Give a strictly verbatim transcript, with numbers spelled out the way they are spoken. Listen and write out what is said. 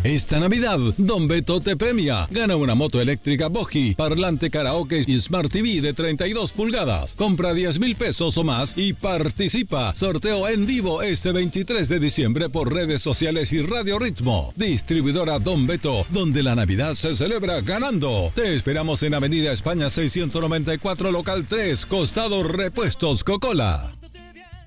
Esta Navidad, Don Beto te premia. Gana una moto eléctrica Boji, parlante karaoke y Smart T V de treinta y dos pulgadas. Compra diez mil pesos o más y participa. Sorteo en vivo este veintitrés de diciembre por redes sociales y Radio Ritmo. Distribuidora Don Beto, donde la Navidad se celebra ganando. Te esperamos en Avenida España seiscientos noventa y cuatro, local tres, costado Repuestos Cocola.